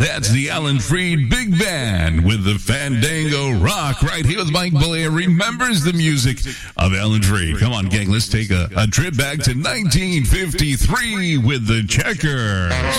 That's the Alan Freed Big Band with the Fandango Rock right here with Mike Bollea. Remembers the music of Alan Freed. Come on, gang, let's take a trip back to 1953 with the Checkers.